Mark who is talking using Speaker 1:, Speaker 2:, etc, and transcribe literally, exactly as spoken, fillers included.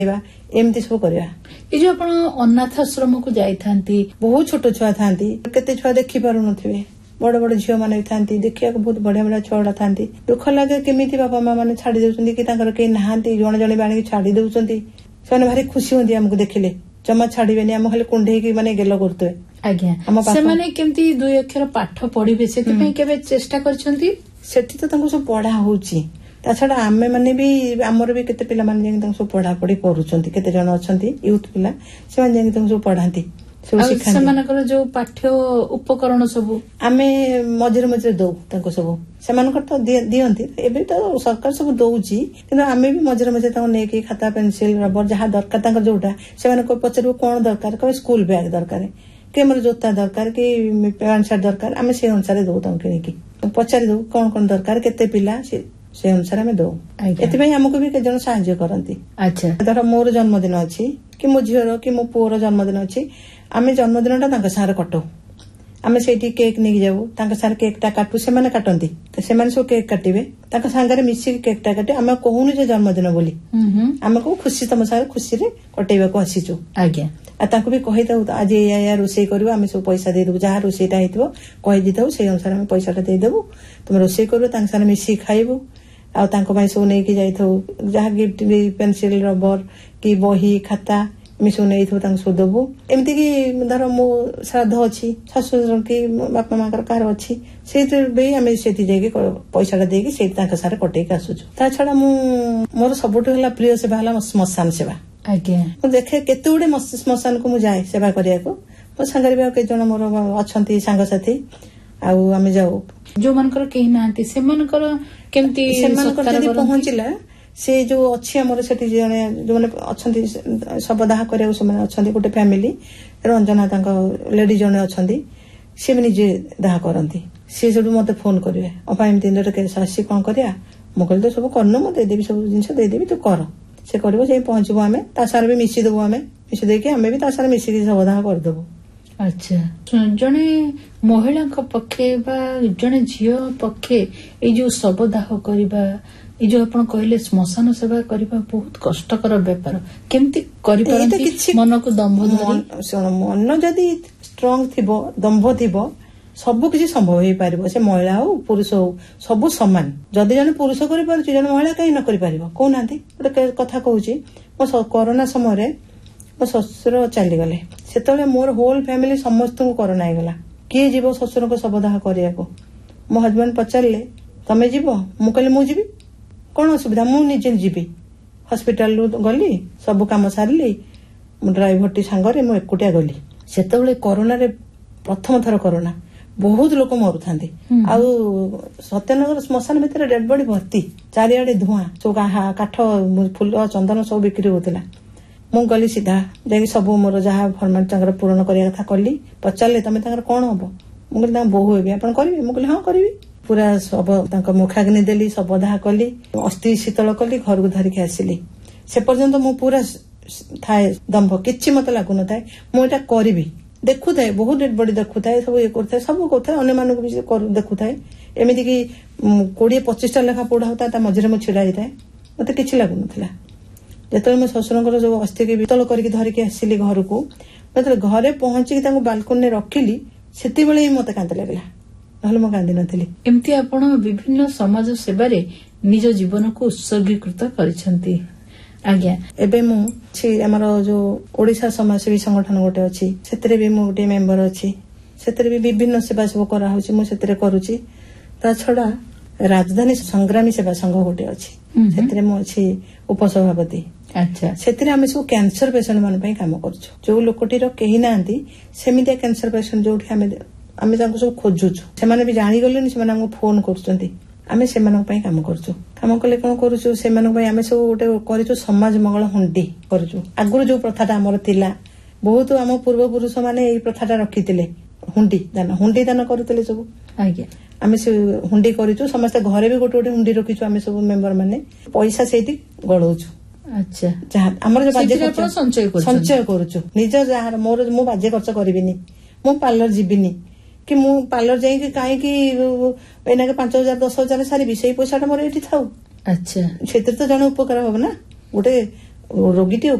Speaker 1: एमती सब करवा।
Speaker 2: ये जो आपण अनाथ आश्रम को जाई थांती
Speaker 1: बहुत छोट छुआ थांती केते छुआ देखि पारु नथिबे बड़ बड़ झियो माने थांती देखिया बहुत बढ़िया बढ़िया छुआ थांती दुख लागे केमिति बापा माँ माने छाड़ी देउछंती कि तांकर के नहांती जण जण बाणी छाड़ी देउछंती सेने भारी खुशी होंदी हमको देखिले जमा छाड़ीबेनी हम खाली कुंढे की माने गेलो करतवे।
Speaker 2: आज्ञा से माने केमती दुई अक्षर पाठ पढिबे सेति पई केबे चेष्टा करछंती
Speaker 1: सेठी तो तांको सब पढ़ा होउची ता छडा आमे माने भी हमर भी केते पिला माने जें तांको सब पढ़ा पढ़ी करूछंती केते जण अछंती यूथ पिला से माने जें तांको सब पढ़ांती सब शिखांती
Speaker 2: सेमानकर जो पाठ्य उपकरण सब
Speaker 1: आमे मझिर मझिर दउ तांको सब सेमानकर तो दियंती एबे तो सरकार सब दउची किंतु आमे भी मझिर मझिर तांको नेकी खाता पेंसिल रबर जहा दरकार तांको जोटा सेमाने को पचरबो कोन दरकार कबे स्कूल बैग दरकार के हमर जोता दरकार कि पैंट शर्ट दरकार आमे से अनुसार दउ तांको नेकी पचारि दउ कोन कोन दरकार केते पिला से से अनुसार आमे दउ एति हमको भी के जन सहायता करंती।
Speaker 2: अच्छा
Speaker 1: धर मोर जन्मदिन अछि कि मो झियर कि मो पुअर जन्मदिन अछि आमे जन्मदिनटा तांका सारे कटो आमे सेठी केक नेकी जाऊ तांका सारे केकटा काटू से माने काटंती तो से माने सो केक काटिबे तांका संगारे मिसी केकटा काटे आमे कहूनु जे जन्मदिन बोली आमे को खुशी तम सारे खुशी रे कटेबा को आसीचू।
Speaker 2: आज्ञा
Speaker 1: आ तांको भी कहि दउ आज या या रोसई करबो आमे सब पैसा दे देबो जहा रोसईटा हेतबो कहि दिथौ से अनुसार आमे पैसाटा दे देबो तुम रोसई करबो तांका सारे मिसी खाइबो आ तांको भाई सब नेकी जाइथौ जहा गिफ्ट भी पेंसिल रबर कि बही खाता मिसो नहीं थो तांको सो देबो एमती कि धर मो श्राद्ध अछि ससुर की बापा माँ कर कार अछि सेति बे आमे सेति जेके पैसाटा देकी सेति तांका सारे कटै के आसुछु। ता छडा मु मोर सबटु हला प्रिय सेवा हला श्मशान सेवा।
Speaker 2: आज्ञा
Speaker 1: मु देखे केते उडे श्मशान को मु जाय सेवा करिया को मो संगारे बे के जण मोर अछंती संग साथी आउ आमे जाऊ
Speaker 2: जो मनकर केही नांती से मनकर केमती
Speaker 1: सेमानकर जदी पहुंचिला से जो अच्छी हमर सेठी जने जो माने अछंती सबदाह करे से माने अछंती गोटे फैमिली रंजना तांका लेडी जने अछंती से भी निजे दाह करंती से सब मते फोन करिवे अपा एम दिन रे के सासी कोन करिया म कहल तो सब करनो म दे देबी सब जिंस दे देबी तू कर से करबो से पहुंचबो हमें ता सार भी मिसी देबो हमें मिसी दे के हमें भी ता सार मिसी के सबदाह कर देबो।
Speaker 2: अच्छा जने महिला पक्षे बा जने झियो पक्षे ए जो सबदाह करबा ए जो आपण कहले श्मशान सेवा करबा बहुत कष्टकर व्यापार केमती करि परंती मन को दंभ धरि
Speaker 1: सुन मन जदी स्ट्रांग थिबो दंभ थिबो सब किसी संभव होई पारिबो से महिला हो पुरुष हो सब समान जदी जने पुरुष करि परछि जने महिला काई न करि पारिबो को नांती गोटे कथा कहूची मो कोरोना समय रे मो ससुर चली गले सेतले मोर होल फैमिली समस्त को कोरोना आइ गला के जीवो ससुर को सबदाह करिया को मो हस्बैंड पचारले तमे जीवो मु कहले मु जीवी कौन असुविधा मु निजे जीवी हॉस्पिटल गली सब काम सारली ड्राइवर टी सांगरे मु एकुटिया गली सेतले कोरोना रे प्रथम थर कोरोना बहुत लोक मरु थांती आउ सत्यनगर श्मशान भितर डेड बॉडी भर्ती चारिआडे धुआं सब काठ फूल चंदन सब बिक्री होतला मु गली सीधा जाई सब मोर जहा फॉर्मेट तांकर पूर्ण करिया कथा करली पचारले तमे तांकर कोन हबो मु कहली बहु हेबी आपण करिवे मु कहली हां करिवे पूरा सब तांकर मुखाग्नि देली सबदाह कली अस्थि शीतल कली घर को धरिके आसिली से पर्यंत मु पूरा थाए दंभ किछि मत लागु न थाए मु एटा करिवि देखु थाए बहुत डेड बॉडी देखु थाए सब ए करथाए सब कोथा अन्य मानक भी देखु थाए एमिति कि बीस पच्चीस टा लेखा पोड़ा होता ता मझरे मु छिड़ा हिताए मते किछि लागु नथला जेतले मो ससुरंकर जो अस्थि के वितल करके धरिके आसिली घर को मतलब घरे पहुंची कि तांको बालकनी रखिली सेति बेले ही मते कांद लागला नहले म कांदी नथिली।
Speaker 2: एमती आपण विभिन्न समाज सेवारे निज जीवन को उत्सर्गीकृत करिसंती। आज्ञा
Speaker 1: एबे मु छी हमर जो ओडिसा समाजसेवी संगठन गोटे अछि सेतरे भी मु गोटे मेंबर अछि सेतरे भी विभिन्न सेवा सब करा होछि मु सेतरे करूछि ता छडा राजधानी संग्रामी सेवा संघ गोटे अछि सेतरे मु अछि उपसभापति।
Speaker 2: अच्छा
Speaker 1: सेतरे हम सब कैंसर पेशेंट मान पई काम करछु जो लोकटीर केही नांती सेमिते कैंसर पेशेंट जोठी हम आमे तांको सब खोजुछु से माने भी जानि गलेनी से माने हमको फोन करछंती आमे से मानक पई काम करछु काम कले कोन करछु से मानक पई आमे सब गोटे करछु समाज मंगल हुंडी करछु आगुर जो प्रथाटा हमर थिला बहुत हम पूर्व पुरुष माने एई प्रथाटा रखितिले हुंडी दान हुंडी दान करूतिले सब।
Speaker 2: आज्ञा
Speaker 1: आमे से हुंडी करिछु समस्त घरे भी गोटे गोटे हुंडी रखिछु आमे सब मेंबर माने पैसा सेठी गळौछु।
Speaker 2: अच्छा
Speaker 1: जहा हमर जो बाजे
Speaker 2: खर्च संचय करछु
Speaker 1: संचय करछु निज जहा मोर मो बाजे खर्च करबिनी मो पार्लर जिबिनी कि मु पार्लर जाई कि काहे कि एना के पांच हजार दस हजार सारी विषय पैसाटा मोर एठी थाउ।
Speaker 2: अच्छा
Speaker 1: क्षेत्र तो जण उपकार होब ना गोटे ରୋଗୀଟି